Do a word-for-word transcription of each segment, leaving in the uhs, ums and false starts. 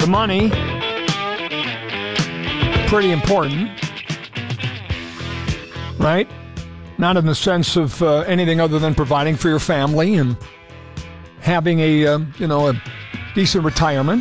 the money, pretty important, right? Not in the sense of uh, anything other than providing for your family and having a, uh, you know, a decent retirement.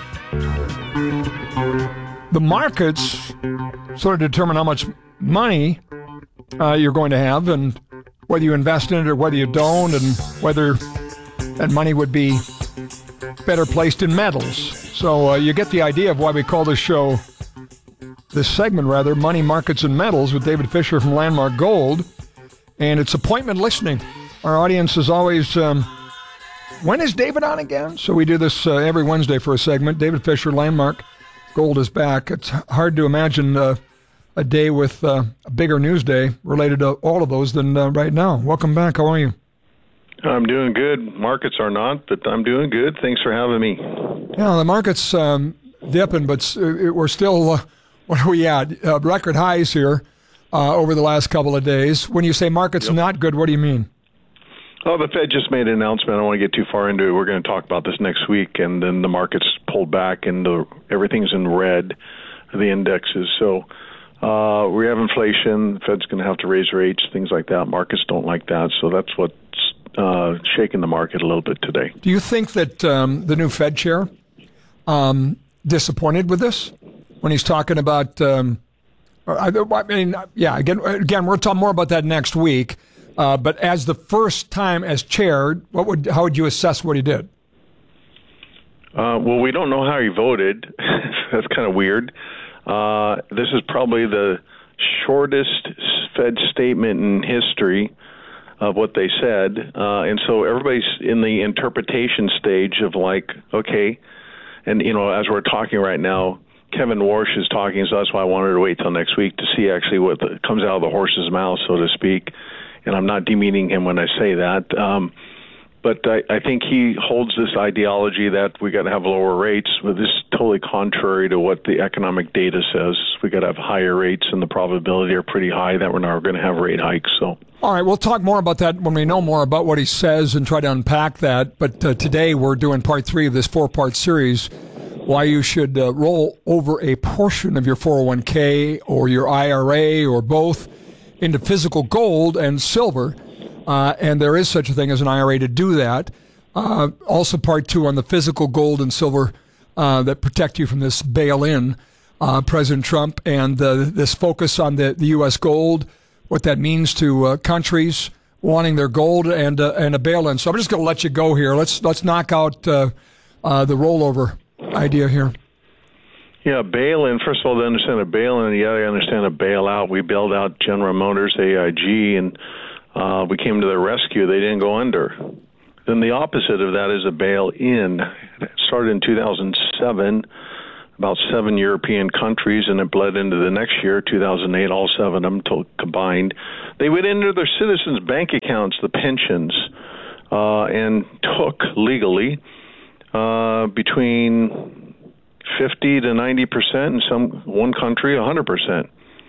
The markets sort of determine how much money uh, you're going to have and whether you invest in it or whether you don't, and whether that money would be better placed in metals. So uh, you get the idea of why we call this show, this segment rather, Money, Markets, and Metals with David Fisher from Landmark Gold. And it's appointment listening. Our audience is always, um, when is David on again? So we do this uh, every Wednesday for a segment. David Fisher, Landmark Gold is back. It's hard to imagine uh, a day with uh, a bigger news day related to all of those than uh, right now. Welcome back. How are you? I'm doing good. Markets are not, but I'm doing good. Thanks for having me. Yeah, the market's um, dipping, but we're still, uh, what are we at? Uh, record highs here uh, over the last couple of days. When you say market's yep. not good, what do you mean? Oh, the Fed just made an announcement. I don't want to get too far into it. We're going to talk about this next week, and then the markets pulled back, and the, everything's in red, the indexes. So uh, we have inflation. The Fed's going to have to raise rates, things like that. Markets don't like that, so that's what's uh, shaking the market a little bit today. Do you think that um, the new Fed chair um, disappointed with this when he's talking about? Um, I mean, yeah. Again, again, we'll talk more about that next week. Uh, but as the first time as chair, what would how would you assess what he did? Uh, well, we don't know how he voted. That's kind of weird. Uh, this is probably the shortest Fed statement in history of what they said. Uh, and so everybody's in the interpretation stage of like, okay, and, you know, as we're talking right now, Kevin Warsh is talking, so that's why I wanted to wait till next week to see actually what the, comes out of the horse's mouth, so to speak. And I'm not demeaning him when I say that. Um, but I, I think he holds this ideology that we got to have lower rates, but this is totally contrary to what the economic data says. We got to have higher rates, and the probability are pretty high that we're not going to have rate hikes. So, all right, we'll talk more about that when we know more about what he says and try to unpack that. But uh, today we're doing part three of this four-part series, why you should uh, roll over a portion of your four oh one k or your I R A or both into physical gold and silver, uh, and there is such a thing as an I R A to do that. Uh, also part two on the physical gold and silver uh, that protect you from this bail-in, uh, President Trump, and uh, this focus on the, the U S gold, what that means to uh, countries wanting their gold and uh, and a bail-in. So I'm just going to let you go here. Let's, let's knock out uh, uh, the rollover idea here. Yeah, bail-in, first of all, to understand a bail-in, you got to understand a bailout. We bailed out General Motors, A I G, and uh, we came to their rescue. They didn't go under. Then the opposite of that is a bail-in. It started in two thousand seven, about seven European countries, and it bled into the next year, two thousand eight, all seven of them to, combined. They went into their citizens' bank accounts, the pensions, uh, and took legally uh, between fifty to ninety percent, in some one country, one hundred percent.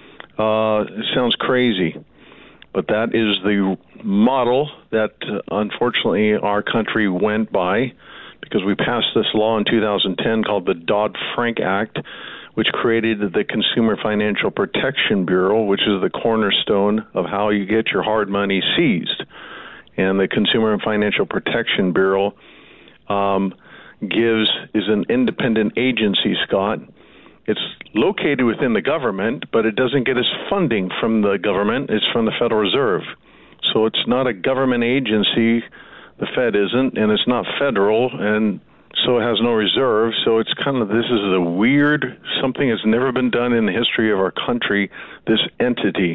Uh, it sounds crazy, but that is the model that, uh, unfortunately, our country went by because we passed this law in two thousand ten called the Dodd-Frank Act, which created the Consumer Financial Protection Bureau, which is the cornerstone of how you get your hard money seized. And the Consumer Financial Protection Bureau um, gives is an independent agency, Scott. It's located within the government, but it doesn't get its funding from the government. It's from the Federal Reserve. So it's not a government agency, the Fed isn't, and it's not federal, and so it has no reserve. So it's kind of, this is a weird, something that's never been done in the history of our country, this entity.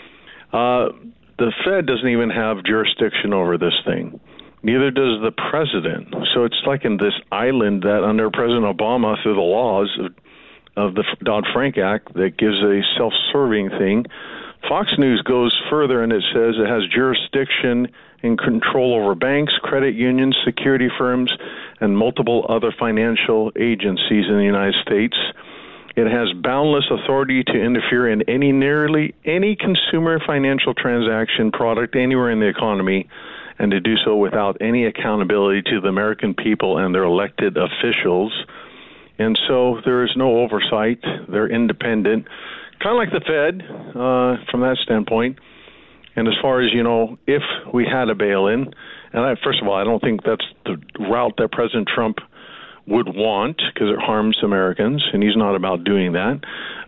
Uh, the Fed doesn't even have jurisdiction over this thing. Neither does the president. So it's like in this island that under President Obama, through the laws of, of the Dodd-Frank Act, that gives a self-serving thing. Fox News goes further and it says it has jurisdiction and control over banks, credit unions, security firms, and multiple other financial agencies in the United States. It has boundless authority to interfere in any nearly any consumer financial transaction product anywhere in the economy, and to do so without any accountability to the American people and their elected officials. And so there is no oversight. They're independent, kind of like the Fed uh, from that standpoint. And as far as, you know, if we had a bail-in, and I, first of all, I don't think that's the route that President Trump would want because it harms Americans, and he's not about doing that.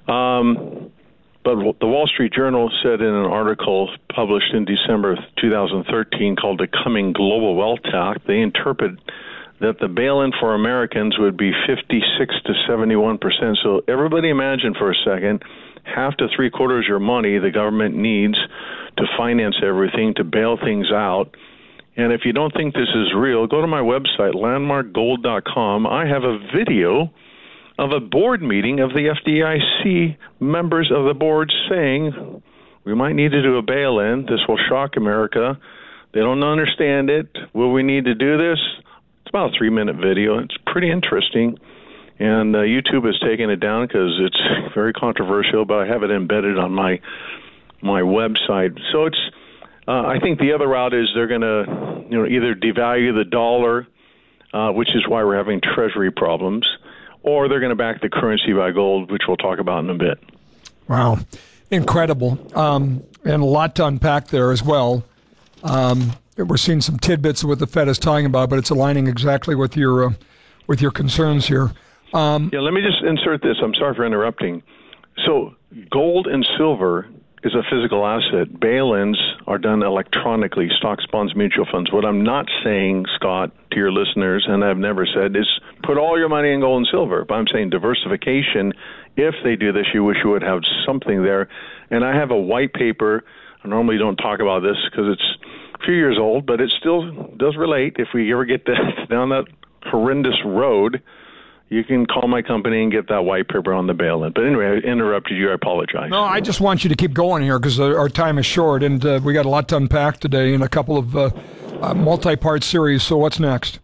Um, but the Wall Street Journal said in an article published in December two thousand thirteen called The Coming Global Wealth Tax, they interpret that the bail-in for Americans would be fifty-six to seventy-one percent. So everybody imagine for a second, half to three quarters of your money the government needs to finance everything, to bail things out. And if you don't think this is real, go to my website, landmark gold dot com. I have a video of a board meeting of the F D I C members of the board saying, we might need to do a bail-in. This will shock America. They don't understand it. Will we need to do this? It's about a three-minute video. It's pretty interesting. And uh, YouTube has taken it down because it's very controversial, but I have it embedded on my my website. So it's, uh, I think the other route is they're going to, you know, either devalue the dollar, uh, which is why we're having treasury problems, or they're going to back the currency by gold, which we'll talk about in a bit. Wow. Incredible. Um, and a lot to unpack there as well. Um, we're seeing some tidbits of what the Fed is talking about, but it's aligning exactly with your, uh, with your concerns here. Um, yeah, let me just insert this. I'm sorry for interrupting. So gold and silver is a physical asset. Bail-ins are done electronically, stocks, bonds, mutual funds. What I'm not saying, Scott, to your listeners, and I've never said, is put all your money in gold and silver. But I'm saying diversification. If they do this, you wish you would have something there. And I have a white paper. I normally don't talk about this because it's a few years old, but it still does relate. If we ever get that, down that horrendous road, you can call my company and get that white paper on the bail-in. But anyway, I interrupted you. I apologize. No, I just want you to keep going here because our time is short, and uh, we got a lot to unpack today in a couple of uh, uh, multi-part series. So what's next?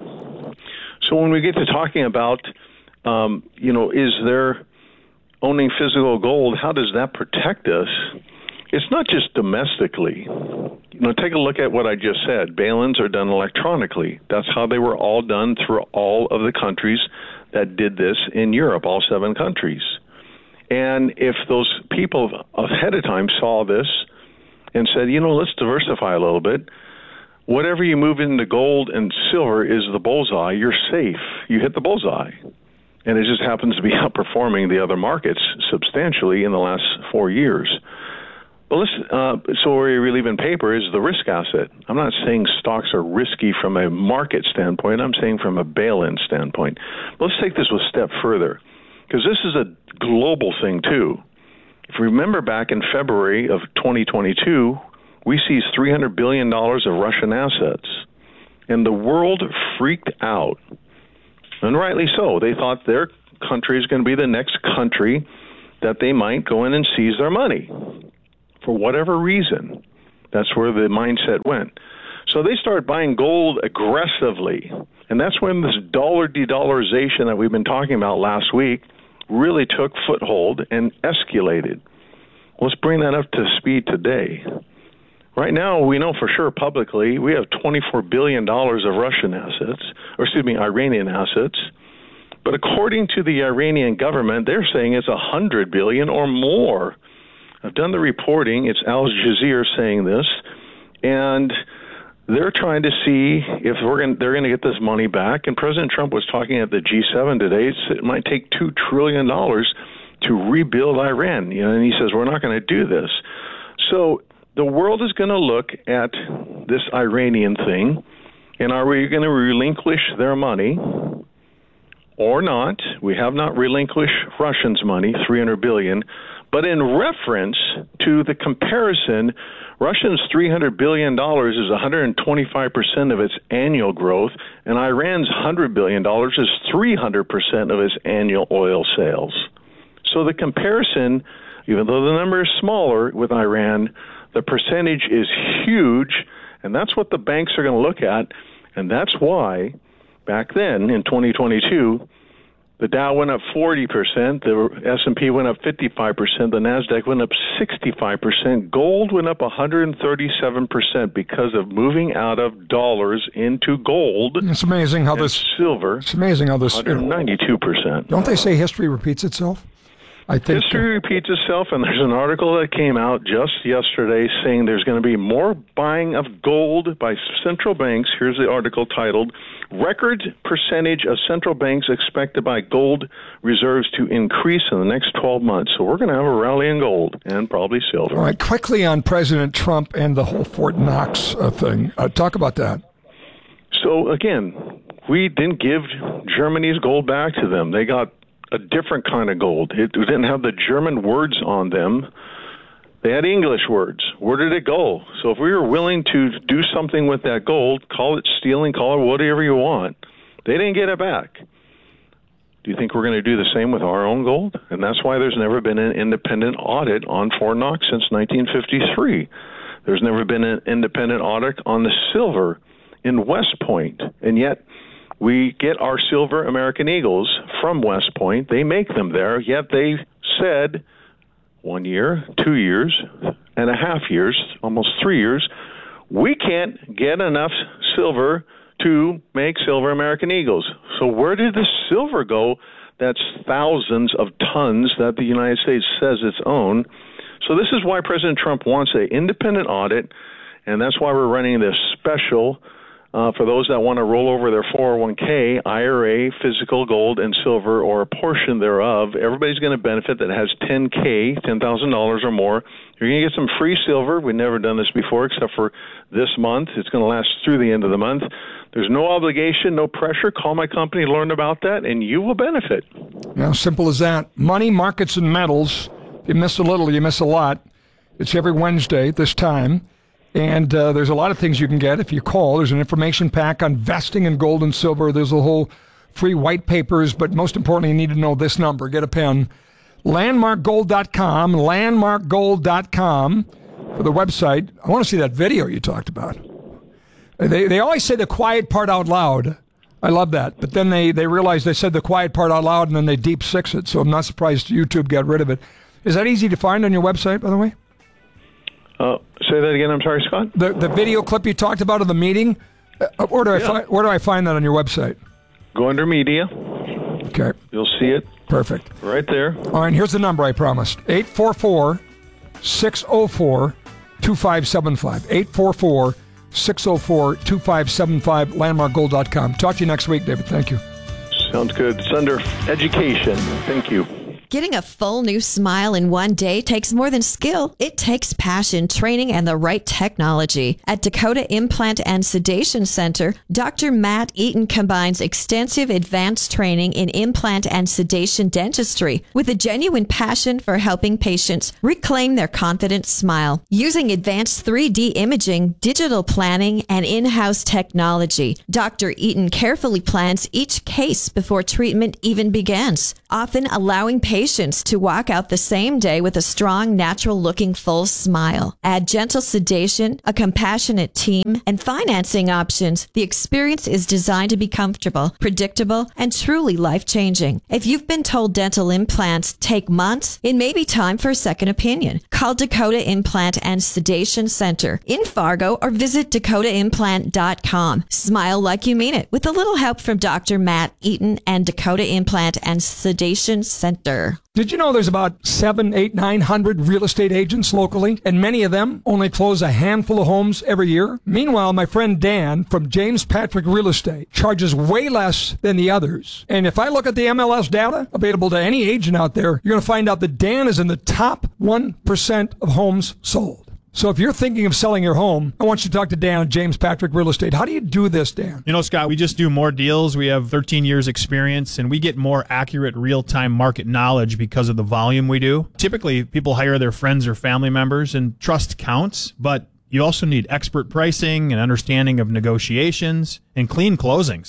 So when we get to talking about, um, you know, is there owning physical gold, how does that protect us? It's not just domestically. You know, take a look at what I just said. Bail-ins are done electronically. That's how they were all done through all of the countries that did this in Europe, all seven countries. And if those people ahead of time saw this and said, you know, let's diversify a little bit, whatever you move into gold and silver is the bullseye. You're safe. You hit the bullseye. And it just happens to be outperforming the other markets substantially in the last four years. Well, let's, uh, so where you relieve in paper is the risk asset. I'm not saying stocks are risky from a market standpoint. I'm saying from a bail-in standpoint. Let's take this a step further, because this is a global thing, too. If you remember back in February of twenty twenty-two, we seized three hundred billion dollars of Russian assets, and the world freaked out, and rightly so. They thought their country is going to be the next country that they might go in and seize their money. For whatever reason, that's where the mindset went. So they started buying gold aggressively, and that's when this dollar de-dollarization that we've been talking about last week really took foothold and escalated. Let's bring that up to speed today. Right now, we know for sure publicly we have twenty-four billion dollars of Russian assets, or excuse me, Iranian assets. But according to the Iranian government, they're saying it's one hundred billion dollars or more. I've done the reporting. It's Al Jazeera saying this, and they're trying to see if we're going. They're going to get this money back. And President Trump was talking at the G seven today. It's, it might take two trillion dollars to rebuild Iran. You know, and he says we're not going to do this. So the world is going to look at this Iranian thing, and are we going to relinquish their money or not? We have not relinquished Russians' money, three hundred billion dollars. But in reference to the comparison, Russia's three hundred billion dollars is one hundred twenty-five percent of its annual growth, and Iran's one hundred billion dollars is three hundred percent of its annual oil sales. So the comparison, even though the number is smaller with Iran, the percentage is huge, and that's what the banks are going to look at, and that's why back then in twenty twenty-two, The Dow went up forty percent. The S and P went up fifty-five percent. The NASDAQ went up sixty-five percent. Gold went up one hundred thirty-seven percent because of moving out of dollars into gold. It's amazing how this silver. It's amazing how this one hundred ninety-two percent. Don't they say history repeats itself? I think history uh, repeats itself, and there's an article that came out just yesterday saying there's going to be more buying of gold by central banks. Here's the article titled, Record Percentage of Central Banks Expect to Buy Gold Reserves to Increase in the Next twelve months. So we're going to have a rally in gold and probably silver. All right, quickly on President Trump and the whole Fort Knox uh, thing. Uh, talk about that. So, again, we didn't give Germany's gold back to them. They got a different kind of gold. It didn't have the German words on them. They had English words. Where did it go? So if we were willing to do something with that gold, call it stealing, call it whatever you want, they didn't get it back. Do you think we're going to do the same with our own gold? And that's why there's never been an independent audit on Fort Knox since nineteen fifty-three. There's never been an independent audit on the silver in West Point. And yet we get our silver American Eagles from West Point. They make them there, yet they said one year, two years, and a half years, almost three years, we can't get enough silver to make silver American Eagles. So where did the silver go? That's thousands of tons that the United States says its own. So this is why President Trump wants an independent audit, and that's why we're running this special Uh, for those that want to roll over their four oh one k, I R A, physical gold and silver, or a portion thereof. Everybody's going to benefit that has ten K, ten thousand dollars or more. You're going to get some free silver. We've never done this before except for this month. It's going to last through the end of the month. There's no obligation, no pressure. Call my company, learn about that, and you will benefit. Yeah, simple as that. Money, markets, and metals. If you miss a little, you miss a lot. It's every Wednesday at this time. And uh, there's a lot of things you can get if you call. There's an information pack on vesting in gold and silver. There's a whole free white papers. But most importantly, you need to know this number. Get a pen. landmark gold dot com. landmark gold dot com for the website. I want to see that video you talked about. They they always say the quiet part out loud. I love that. But then they, they realize they said the quiet part out loud, and then they deep six it. So I'm not surprised YouTube got rid of it. Is that easy to find on your website, by the way? Uh, say that again. I'm sorry, Scott. The the video clip you talked about of the meeting. Uh, where do I yeah. find where do I find that on your website? Go under media. Okay. You'll see it. Perfect. Right there. All right. Here's the number I promised: eight four four, six zero four, two five seven five. eight four four, six zero four, two five seven five. landmark gold dot com. Talk to you next week, David. Thank you. Sounds good. It's under education. Thank you. Getting a full new smile in one day takes more than skill. It takes passion, training, and the right technology. At Dakota Implant and Sedation Center, Doctor Matt Eaton combines extensive advanced training in implant and sedation dentistry with a genuine passion for helping patients reclaim their confident smile. Using advanced three D imaging, digital planning, and in-house technology, Doctor Eaton carefully plans each case before treatment even begins, often allowing patients to walk out the same day with a strong, natural-looking full smile. Add gentle sedation, a compassionate team, and financing options. The experience is designed to be comfortable, predictable, and truly life-changing. If you've been told dental implants take months, it may be time for a second opinion. Call Dakota Implant and Sedation Center in Fargo or visit dakota implant dot com. Smile like you mean it with a little help from Doctor Matt Eaton and Dakota Implant and Sedation Center. Did you know there's about seven, eight, nine hundred real estate agents locally, and many of them only close a handful of homes every year? Meanwhile, my friend Dan from James Patrick Real Estate charges way less than the others. And if I look at the M L S data available to any agent out there, you're going to find out that Dan is in the top one percent of homes sold. So if you're thinking of selling your home, I want you to talk to Dan at James Patrick Real Estate. How do you do this, Dan? You know, Scott, we just do more deals. We have thirteen years experience, and we get more accurate real-time market knowledge because of the volume we do. Typically, people hire their friends or family members, and trust counts, but you also need expert pricing and understanding of negotiations and clean closings.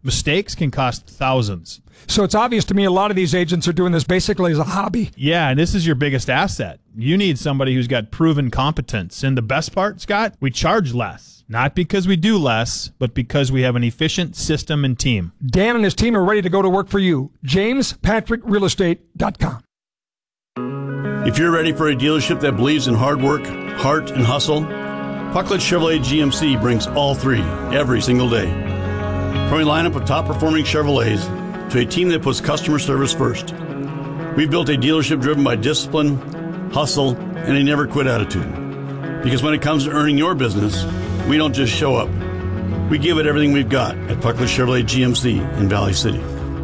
Mistakes can cost thousands. So it's obvious to me a lot of these agents are doing this basically as a hobby. Yeah, and this is your biggest asset. You need somebody who's got proven competence. And the best part, Scott, we charge less. Not because we do less, but because we have an efficient system and team. Dan and his team are ready to go to work for you. james patrick real estate dot com. If you're ready for a dealership that believes in hard work, heart, and hustle, Pucklet Chevrolet G M C brings all three every single day. From a lineup of top-performing Chevrolets to a team that puts customer service first, we've built a dealership driven by discipline, hustle, and a never-quit attitude. Because when it comes to earning your business, we don't just show up. We give it everything we've got at Pucklet Chevrolet G M C in Valley City.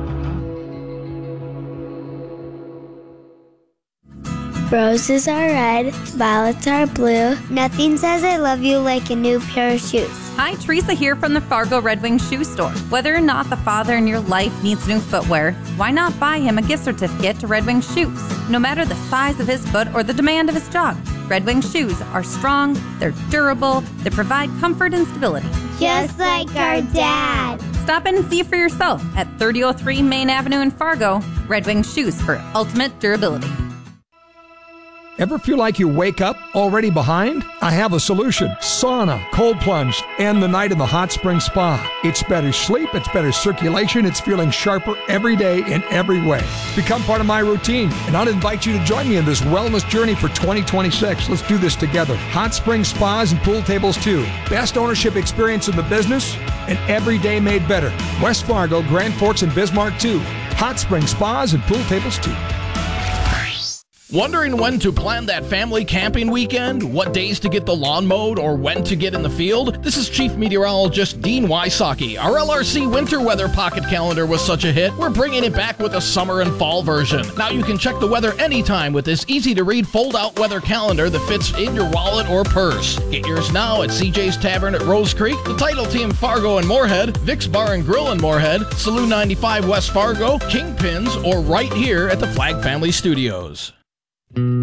Roses are red, violets are blue. Nothing says I love you like a new pair of shoes. Hi, Teresa here from the Fargo Red Wing Shoe Store. Whether or not the father in your life needs new footwear, why not buy him a gift certificate to Red Wing Shoes? No matter the size of his foot or the demand of his job, Red Wing shoes are strong, they're durable, they provide comfort and stability. Just like our dad. Stop in and see for yourself at thirty oh three Main Avenue in Fargo. Red Wing Shoes for ultimate durability. Ever feel like you wake up already behind? I have a solution. Sauna, cold plunge, and the night in the hot spring spa. It's better sleep, it's better circulation, it's feeling sharper every day in every way. Become part of my routine, and I'd invite you to join me in this wellness journey for twenty twenty-six. Let's do this together. Hot spring spas and pool tables too. Best ownership experience in the business, and every day made better. West Fargo, Grand Forks, and Bismarck too. Hot spring spas and pool tables too. Wondering when to plan that family camping weekend? What days to get the lawn mowed or when to get in the field? This is Chief Meteorologist Dean Wysocki. Our L R C Winter Weather Pocket Calendar was such a hit, we're bringing it back with a summer and fall version. Now you can check the weather anytime with this easy-to-read fold-out weather calendar that fits in your wallet or purse. Get yours now at C J's Tavern at Rose Creek, the Title Team Fargo and Moorhead, Vic's Bar and Grill in Moorhead, Saloon ninety-five West Fargo, Kingpins, or right here at the Flag Family Studios.